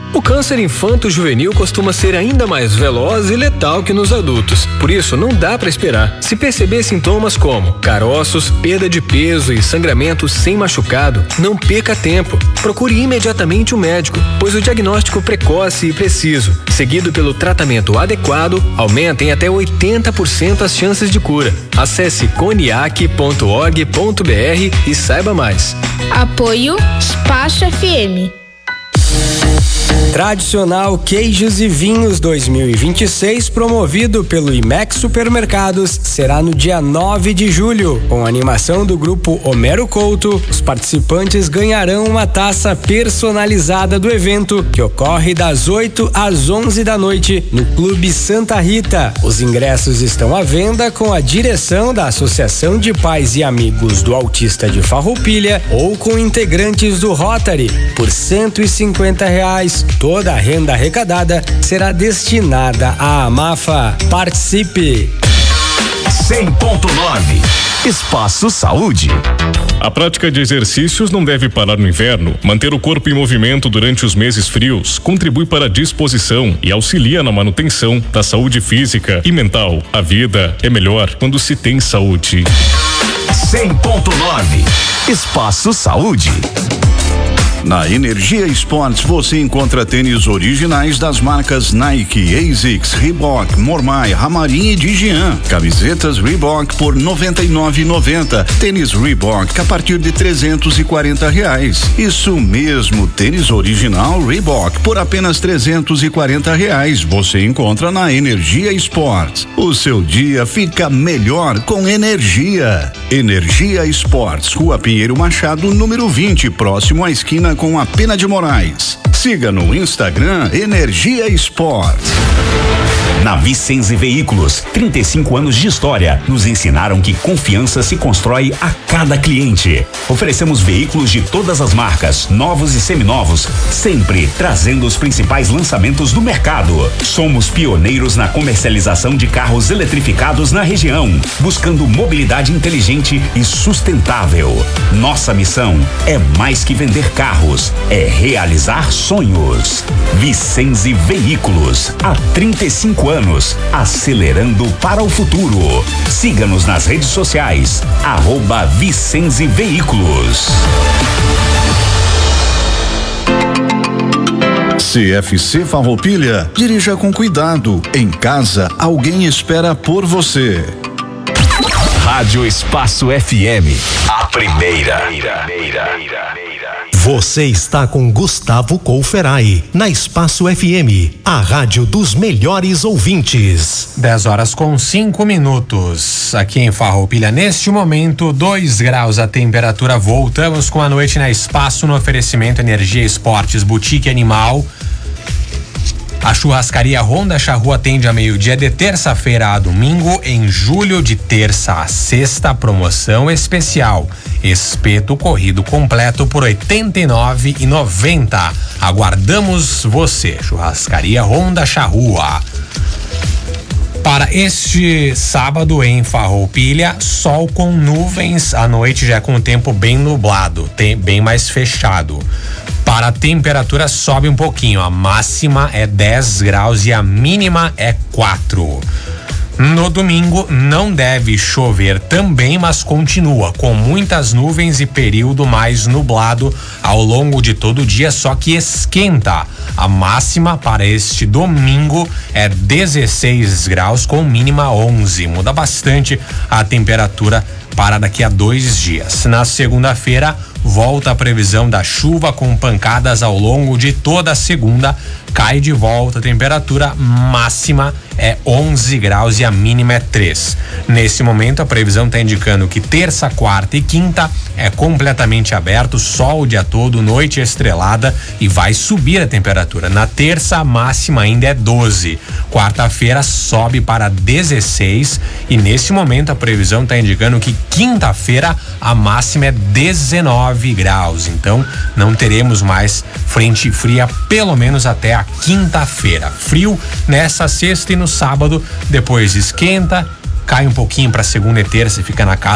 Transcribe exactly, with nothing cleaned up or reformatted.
O câncer infanto-juvenil costuma ser ainda mais veloz e letal que nos adultos. Por isso, não dá para esperar. Se perceber sintomas como caroços, perda de peso e sangramento sem machucado, não perca tempo. Procure imediatamente o médico, pois o diagnóstico precoce e preciso, seguido pelo tratamento adequado, aumenta em até oitenta por cento as chances de cura. Acesse coniac ponto org ponto br e saiba mais. Apoio Espaço F M. Tradicional Queijos e Vinhos dois mil e vinte e seis, promovido pelo Imex Supermercados, será no dia nove de julho. Com a animação do grupo Homero Couto, os participantes ganharão uma taça personalizada do evento, que ocorre das oito às onze da noite no Clube Santa Rita. Os ingressos estão à venda com a direção da Associação de Pais e Amigos do Autista de Farroupilha ou com integrantes do Rotary por cento e cinquenta reais. Toda a renda arrecadada será destinada à AMAFA. Participe! cem ponto nove Espaço Saúde. A prática de exercícios não deve parar no inverno. Manter o corpo em movimento durante os meses frios contribui para a disposição e auxilia na manutenção da saúde física e mental. A vida é melhor quando se tem saúde. cem ponto nove Espaço Saúde. Na Energia Esportes você encontra tênis originais das marcas Nike, ASICS, Reebok, Mormai, Ramarim e Digian. Camisetas Reebok por noventa e nove reais e noventa centavos. Tênis Reebok a partir de trezentos e quarenta reais. Isso mesmo, tênis original Reebok por apenas trezentos e quarenta reais. Você encontra na Energia Esportes. O seu dia fica melhor com energia. Energia Esportes, Rua Pinheiro Machado, número vinte, próximo à esquina com a Pena de Moraes. Siga no Instagram Energia Esportes. Na Vicenze Veículos, trinta e cinco anos de história, nos ensinaram que confiança se constrói a cada cliente. Oferecemos veículos de todas as marcas, novos e seminovos, sempre trazendo os principais lançamentos do mercado. Somos pioneiros na comercialização de carros eletrificados na região, buscando mobilidade inteligente e sustentável. Nossa missão é mais que vender carros, é realizar sonhos. Vicenze Veículos, há trinta e cinco anos, acelerando para o futuro. Siga-nos nas redes sociais, arroba Vicenze Veículos. C F C Farroupilha, dirija com cuidado. Em casa, alguém espera por você. Rádio Espaço F M, a primeira. Você está com Gustavo Couferai, na Espaço F M, a rádio dos melhores ouvintes. dez horas com cinco minutos. Aqui em Farroupilha, neste momento, dois graus a temperatura. Voltamos com a noite na Espaço no oferecimento Energia Esportes, Boutique Animal. A churrascaria Ronda Charrua atende a meio-dia de terça-feira a domingo. Em julho, de terça a sexta, promoção especial. Espeto corrido completo por oitenta e nove reais e noventa centavos. Aguardamos você. Churrascaria Ronda Charrua. Para este sábado em Farroupilha, sol com nuvens, à noite já com o tempo bem nublado, tem, bem mais fechado. Para a temperatura sobe um pouquinho, a máxima é dez graus e a mínima é quatro. No domingo não deve chover também, mas continua com muitas nuvens e período mais nublado ao longo de todo o dia, só que esquenta. A máxima para este domingo é dezesseis graus com mínima onze. Muda bastante a temperatura para daqui a dois dias. Na segunda-feira volta a previsão da chuva com pancadas ao longo de toda a segunda. Cai de volta a temperatura máxima é onze graus e a mínima é três. Nesse momento a previsão está indicando que terça, quarta e quinta é completamente aberto, sol o dia todo, noite estrelada e vai subir a temperatura. Na terça a máxima ainda é doze. Quarta-feira sobe para dezesseis e nesse momento a previsão está indicando que quinta-feira a máxima é dezenove graus. Então não teremos mais frente fria pelo menos até a quinta-feira. Frio nessa sexta e no sábado, depois esquenta, cai um pouquinho para segunda e terça e fica na casa